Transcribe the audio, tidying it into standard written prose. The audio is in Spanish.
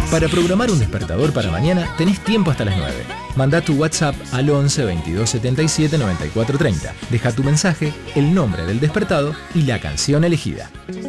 Para programar un despertador para mañana tenés tiempo hasta las 9. Mandá tu WhatsApp al 11 22 77 94 30. Deja tu mensaje, el nombre del despertado y la canción elegida.